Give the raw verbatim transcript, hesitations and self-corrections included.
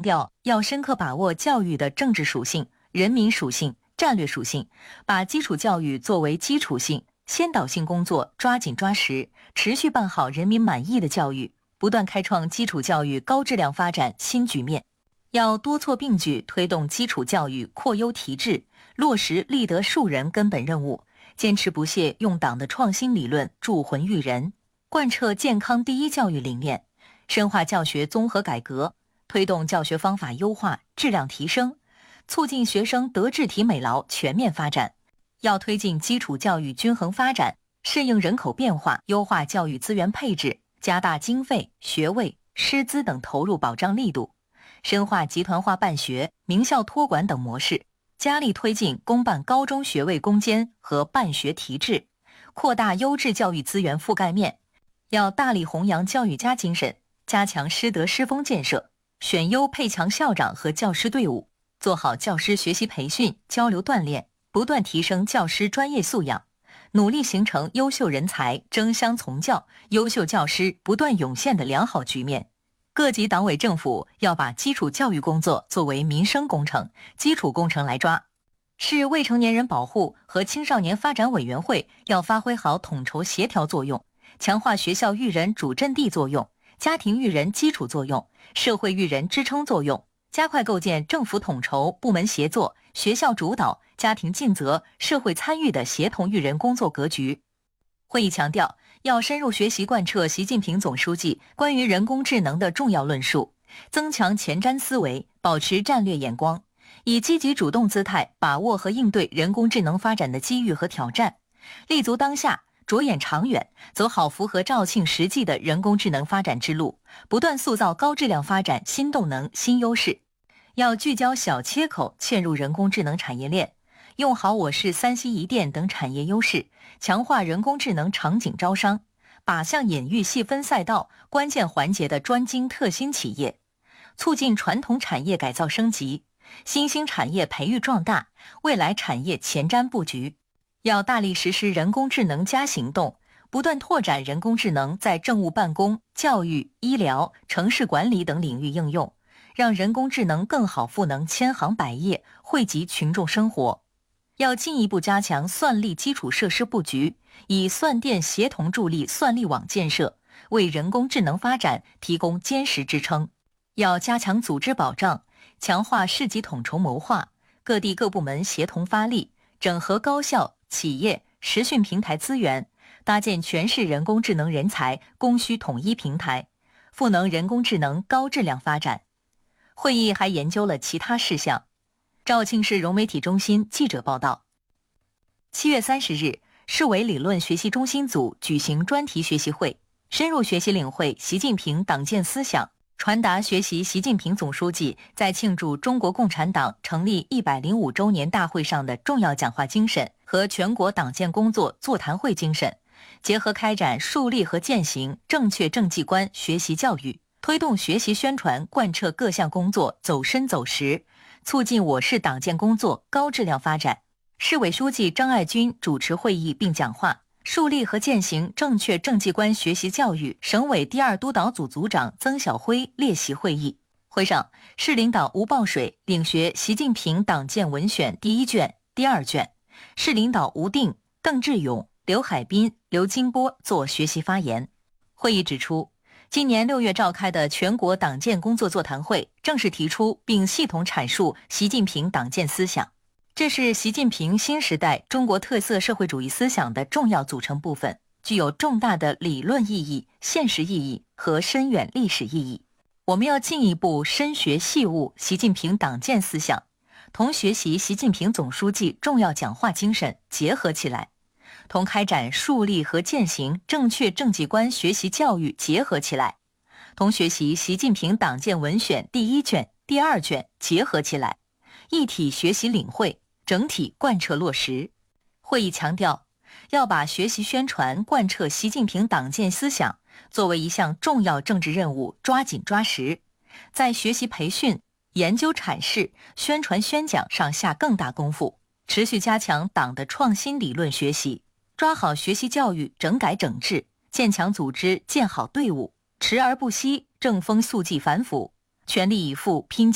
调要深刻把握教育的政治属性、人民属性、战略属性，把基础教育作为基础性、先导性工作抓紧抓实，持续办好人民满意的教育，不断开创基础教育高质量发展新局面。要多措并举推动基础教育扩优提质，落实立德树人根本任务，坚持不懈用党的创新理论铸魂育人，贯彻健康第一教育理念，深化教学综合改革，推动教学方法优化、质量提升，促进学生德智体美劳全面发展。要推进基础教育均衡发展，适应人口变化，优化教育资源配置，加大经费、学位、师资等投入保障力度，深化集团化办学、名校托管等模式，加力推进公办高中学位攻坚和办学提质，扩大优质教育资源覆盖面。要大力弘扬教育家精神，加强师德师风建设，选优配强校长和教师队伍，做好教师学习培训、交流锻炼，不断提升教师专业素养，努力形成优秀人才争相从教、优秀教师不断涌现的良好局面。各级党委政府要把基础教育工作作为民生工程、基础工程来抓。市未成年人保护和青少年发展委员会要发挥好统筹协调作用，强化学校育人主阵地作用、家庭育人基础作用、社会育人支撑作用，加快构建政府统筹、部门协作、学校主导、家庭尽责、社会参与的协同育人工作格局。会议强调，要深入学习贯彻习近平总书记关于人工智能的重要论述，增强前瞻思维，保持战略眼光，以积极主动姿态把握和应对人工智能发展的机遇和挑战，立足当下，着眼长远，走好符合肇庆实际的人工智能发展之路，不断塑造高质量发展新动能、新优势。要聚焦小切口嵌入人工智能产业链，用好我市三西一电等产业优势，强化人工智能场景招商，靶向隐喻细分赛道关键环节的专精特新企业，促进传统产业改造升级，新兴产业培育壮大，未来产业前瞻布局。要大力实施人工智能加行动，不断拓展人工智能在政务办公、教育、医疗、城市管理等领域应用，让人工智能更好赋能千行百业，惠及群众生活。要进一步加强算力基础设施布局，以算电协同助力算力网建设，为人工智能发展提供坚实支撑。要加强组织保障，强化市级统筹谋划，各地各部门协同发力，整合高校、企业、实训平台资源，搭建全市人工智能人才供需统一平台，赋能人工智能高质量发展。会议还研究了其他事项。肇庆市融媒体中心记者报道，七月三十日，市委理论学习中心组举行专题学习会，深入学习领会习近平党建思想，传达学习习近平总书记在庆祝中国共产党成立一百零五周年大会上的重要讲话精神和全国党建工作座谈会精神，结合开展树立和践行正确政绩观学习教育，推动学习宣传贯彻各项工作走深走实，促进我市党建工作高质量发展。市委书记张爱军主持会议并讲话，树立和践行正确政绩观学习教育省委第二督导组组长曾晓辉列席会议。会上，市领导吴报水领学习近平党建文选第一卷、第二卷，市领导吴定、邓志勇、刘海滨、刘金波作学习发言。会议指出，今年六月召开的全国党建工作座谈会正式提出并系统阐述习近平党建思想，这是习近平新时代中国特色社会主义思想的重要组成部分，具有重大的理论意义、现实意义和深远历史意义。我们要进一步深学细悟习近平党建思想，同学习习近平总书记重要讲话精神结合起来，同开展树立和践行正确政绩观学习教育结合起来，同学习习近平党建文选第一卷、第二卷结合起来，一体学习领会，整体贯彻落实。会议强调，要把学习宣传贯彻习近平党建思想作为一项重要政治任务抓紧抓实，在学习培训、研究阐释、宣传宣讲上下更大功夫，持续加强党的创新理论学习，抓好学习教育整改整治，建强组织建好队伍，持而不息，正风肃纪反腐，全力以赴拼